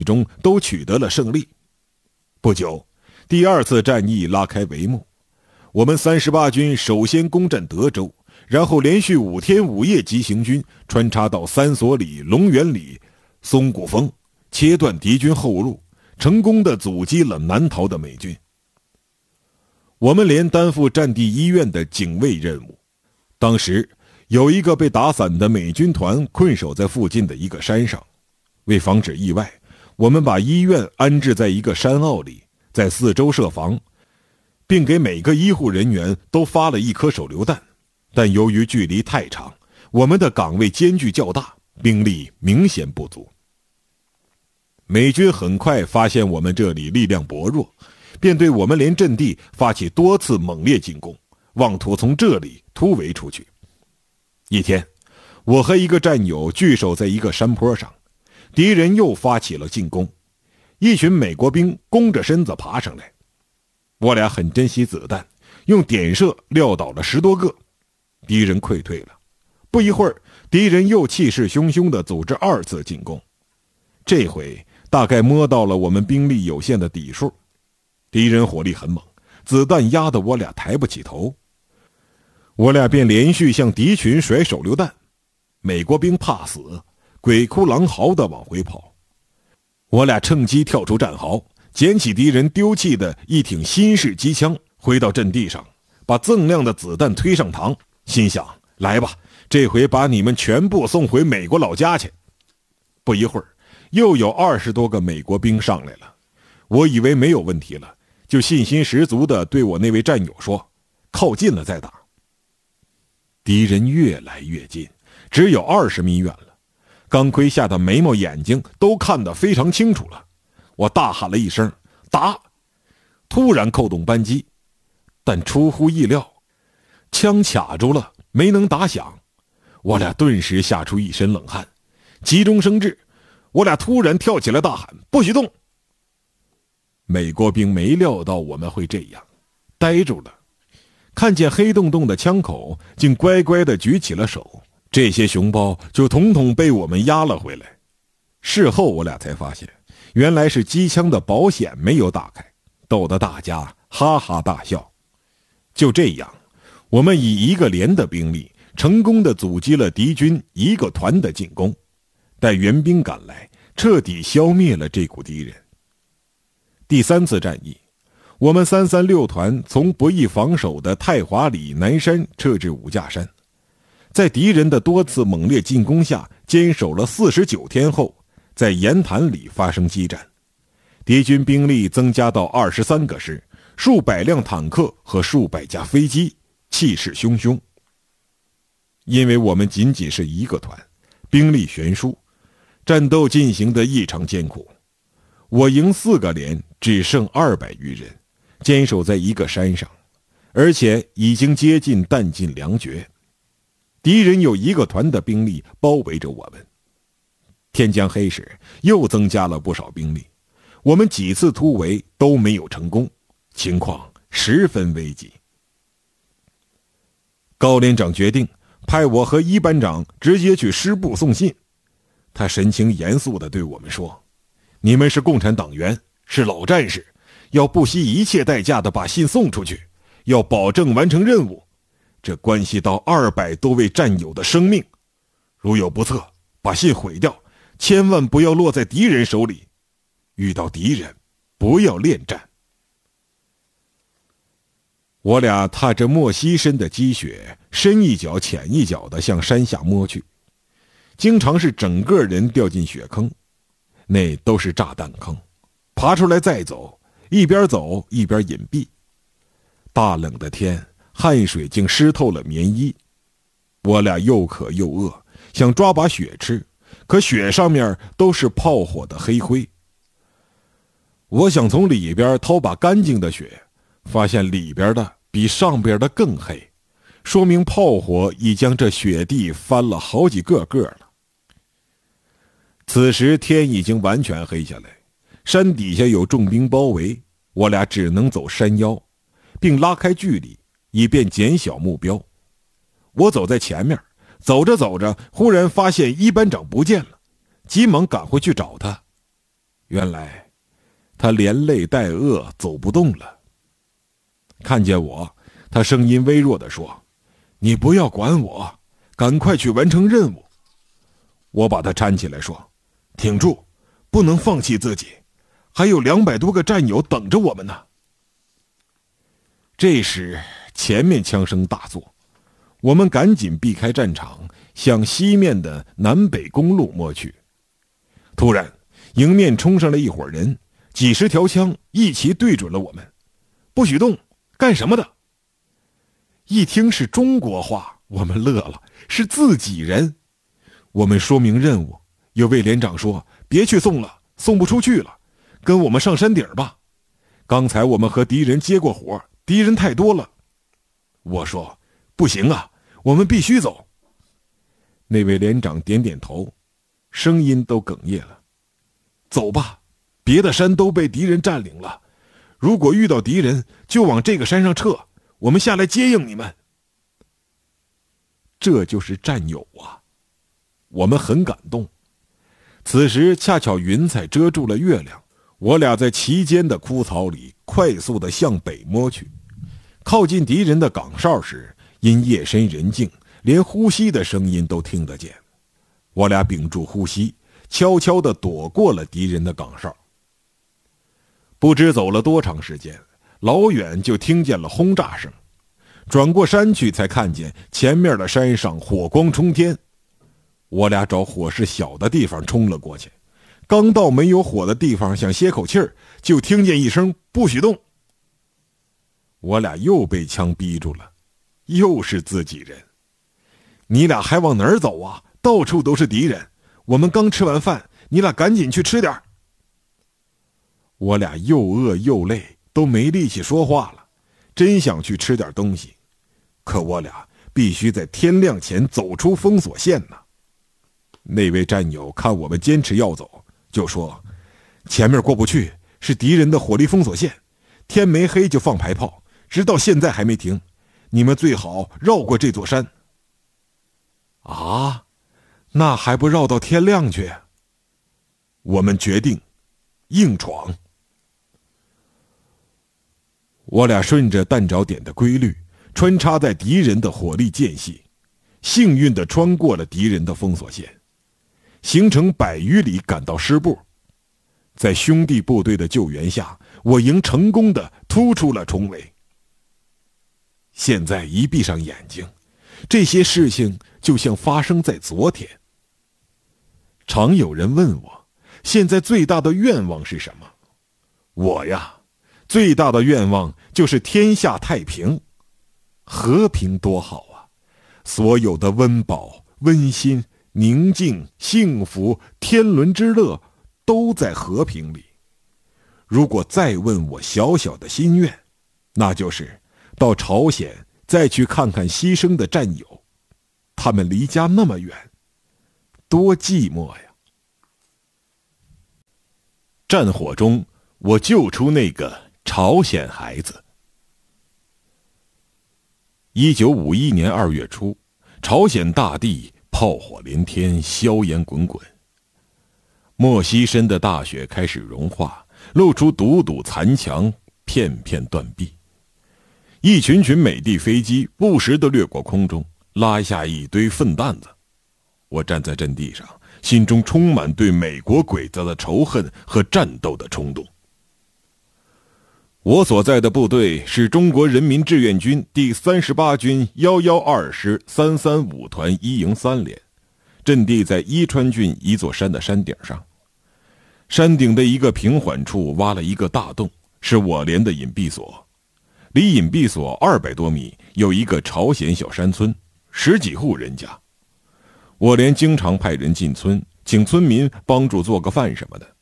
中都取得了胜利。不久，第二次战役拉开帷幕，我们38军首先攻占德州，然后连续5天5夜急行军，穿插到三所里、龙源里、松骨峰，切断敌军后路，成功地阻击了南逃的美军。我们连担负战地医院的警卫任务。当时有一个被打散的美军团困守在附近的一个山上，为防止意外，我们把医院安置在一个山坳里，在四周设防，并给每个医护人员都发了1颗手榴弹。但由于距离太长，我们的岗位间距较大，兵力明显不足。美军很快发现我们这里力量薄弱，便对我们连阵地发起多次猛烈进攻，妄图从这里突围出去。一天，我和一个战友聚守在一个山坡上，敌人又发起了进攻，一群美国兵弓着身子爬上来。我俩很珍惜子弹，用点射撂倒了10多个，敌人溃退了。不一会儿，敌人又气势汹汹地组织2次进攻，这回大概摸到了我们兵力有限的底数。敌人火力很猛，子弹压得我俩抬不起头。我俩便连续向敌群甩手榴弹，美国兵怕死，鬼哭狼嚎地往回跑。我俩趁机跳出战壕，捡起敌人丢弃的一挺新式机枪，回到阵地上，把锃亮的子弹推上膛，心想：来吧，这回把你们全部送回美国老家去。不一会儿，又有20多个美国兵上来了。我以为没有问题了，就信心十足地对我那位战友说：靠近了再打。敌人越来越近，只有20米远了，钢盔下的眉毛眼睛都看得非常清楚了。我大喊了一声：打！突然扣动扳机，但出乎意料，枪卡住了，没能打响。我俩顿时吓出一身冷汗，急中生智，我俩突然跳起来大喊：不许动！美国兵没料到我们会这样，呆住了，看见黑洞洞的枪口，竟乖乖地举起了手。这些熊包就统统被我们压了回来。事后我俩才发现，原来是机枪的保险没有打开，逗得大家哈哈大笑。就这样，我们以1个连的兵力成功地阻击了敌军1个团的进攻，待援兵赶来，彻底消灭了这股敌人。第3次战役，我们336团从不易防守的太华里南山撤至五架山，在敌人的多次猛烈进攻下坚守了49天后，在盐潭里发生激战，敌军兵力增加到23个师，数百辆坦克和数百架飞机，气势汹汹。因为我们仅仅是1个团，兵力悬殊，战斗进行得异常艰苦。我营4个连只剩200余人，坚守在一个山上，而且已经接近弹尽粮绝。敌人有1个团的兵力包围着我们。天将黑时，又增加了不少兵力，我们几次突围都没有成功，情况十分危急。高连长决定派我和1班长直接去师部送信。他神情严肃地对我们说：你们是共产党员，是老战士，要不惜一切代价地把信送出去，要保证完成任务，这关系到200多位战友的生命。如有不测，把信毁掉，千万不要落在敌人手里。遇到敌人，不要恋战。我俩踏着莫西深的积雪，深一脚浅一脚地向山下摸去，经常是整个人掉进雪坑，那都是炸弹坑，爬出来再走，一边走一边隐蔽。大冷的天，汗水竟湿透了棉衣。我俩又渴又饿，想抓把雪吃，可雪上面都是炮火的黑灰。我想从里边掏把干净的雪，发现里边的比上边的更黑，说明炮火已将这雪地翻了好几个个了。此时天已经完全黑下来，山底下有重兵包围，我俩只能走山腰，并拉开距离，以便减小目标。我走在前面，走着走着，忽然发现1班长不见了，急忙赶回去找他。 原来他连累带饿，走不动了。看见我，他声音微弱地说：“你不要管我，赶快去完成任务。”我把他搀起来说：“挺住，不能放弃自己，还有200多个战友等着我们呢。”这时前面枪声大作，我们赶紧避开战场，向西面的南北公路摸去。突然迎面冲上来一伙人，几十条枪一齐对准了我们。不许动，干什么的？一听是中国话，我们乐了，是自己人。我们说明任务，有位连长说：“别去送了，送不出去了，跟我们上山顶吧。刚才我们和敌人接过火，敌人太多了。”我说：“不行啊，我们必须走。”那位连长点点头，声音都哽咽了：“走吧，别的山都被敌人占领了，如果遇到敌人，就往这个山上撤，我们下来接应你们。”这就是战友啊，我们很感动。此时恰巧云彩遮住了月亮，我俩在其间的枯草里快速地向北摸去。靠近敌人的岗哨时，因夜深人静，连呼吸的声音都听得见。我俩屏住呼吸，悄悄地躲过了敌人的岗哨。不知走了多长时间，老远就听见了轰炸声，转过山去才看见前面的山上火光冲天。我俩找火势小的地方冲了过去，刚到没有火的地方想歇口气儿，就听见一声“不许动”。我俩又被枪逼住了，又是自己人。你俩还往哪儿走啊？到处都是敌人，我们刚吃完饭，你俩赶紧去吃点。我俩又饿又累，都没力气说话了，真想去吃点东西，可我俩必须在天亮前走出封锁线呢。那位战友看我们坚持要走，就说：“前面过不去，是敌人的火力封锁线，天没黑就放排炮，直到现在还没停，你们最好绕过这座山。”啊，那还不绕到天亮去？我们决定硬闯。我俩顺着弹着点的规律，穿插在敌人的火力间隙，幸运地穿过了敌人的封锁线，行程100余里赶到师部。在兄弟部队的救援下，我营成功地突出了重围。现在一闭上眼睛，这些事情就像发生在昨天。常有人问我，现在最大的愿望是什么？我呀，最大的愿望就是天下太平。和平多好啊！所有的温饱、温馨、宁静、幸福、天伦之乐都在和平里。如果再问我小小的心愿，那就是到朝鲜再去看看牺牲的战友，他们离家那么远，多寂寞呀。战火中，我救出那个朝鲜孩子。1951年2月初，朝鲜大地炮火连天，硝烟滚滚。莫西深的大雪开始融化，露出堵堵残墙，片片断壁。一群群美帝飞机不时地掠过空中，拉下一堆粪蛋子。我站在阵地上，心中充满对美国鬼子的仇恨和战斗的冲动。我所在的部队是中国人民志愿军第38军112师335团1营3连，阵地在伊川郡一座山的山顶上。山顶的一个平缓处挖了一个大洞，是我连的隐蔽所。离隐蔽所200多米有一个朝鲜小山村，10几户人家。我连经常派人进村，请村民帮助做个饭什么的。